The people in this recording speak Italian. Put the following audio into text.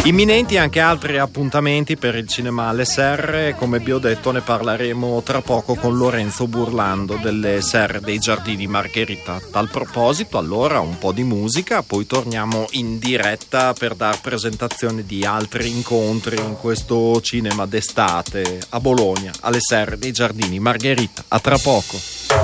Imminenti anche altri appuntamenti per il cinema alle Serre, come vi ho detto ne parleremo tra poco con Lorenzo Burlando delle Serre dei Giardini Margherita. A tal proposito allora un po' di musica, poi torniamo in diretta per dar presentazione di altri incontri in questo cinema d'estate a Bologna, alle Serre dei Giardini Margherita. A tra poco.